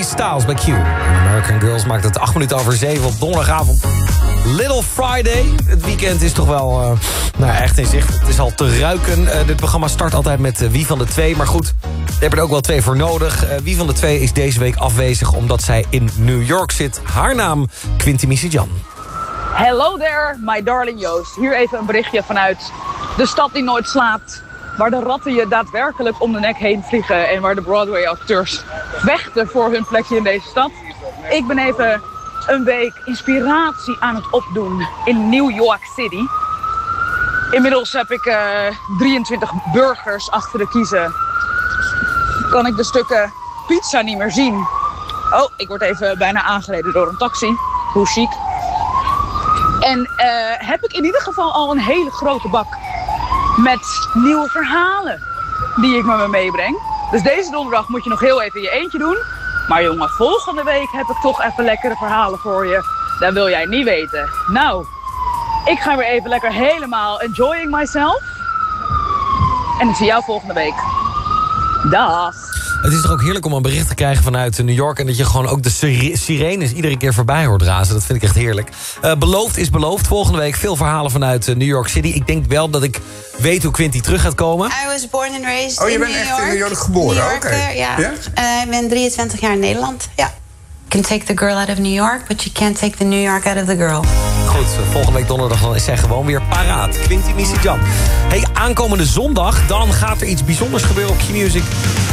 Harry Styles bij Q. American Girls maakt het 7:08 op donderdagavond. Little Friday. Het weekend is toch wel echt in zicht. Het is al te ruiken. Dit programma start altijd met Wie van de Twee. Maar goed, we hebben er ook wel 2 voor nodig. Wie van de Twee is deze week afwezig omdat zij in New York zit. Haar naam, Quinty Misijan. Hello there, my darling Joost. Hier even een berichtje vanuit de stad die nooit slaapt. Waar de ratten je daadwerkelijk om de nek heen vliegen. En waar de Broadway-acteurs vechten voor hun plekje in deze stad. Ik ben even een week inspiratie aan het opdoen in New York City. Inmiddels heb ik 23 burgers achter de kiezen. Kan ik de stukken pizza niet meer zien. Oh, ik word even bijna aangereden door een taxi. Hoe chic. En heb ik in ieder geval al een hele grote bak met nieuwe verhalen die ik met me meebreng. Dus deze donderdag moet je nog heel even in je eentje doen. Maar jongen, volgende week heb ik toch even lekkere verhalen voor je. Dat wil jij niet weten. Nou, ik ga weer even lekker helemaal enjoying myself. En ik zie jou volgende week. Dag. Het is toch ook heerlijk om een bericht te krijgen vanuit New York... en dat je gewoon ook de sirenes iedere keer voorbij hoort razen. Dat vind ik echt heerlijk. Beloofd is beloofd. Volgende week veel verhalen vanuit New York City. Ik denk wel dat ik weet hoe Quinty terug gaat komen. I was born and raised in New York. Oh, je bent echt in New York geboren? Oké. Ja. Ik ben 23 jaar in Nederland. Ja. You can take the girl out of New York, but you can't take the New York out of the girl. Goed, volgende week donderdag dan is zij gewoon weer paraat. Quinty Misijan. Hey, aankomende zondag, dan gaat er iets bijzonders gebeuren op Q-Music.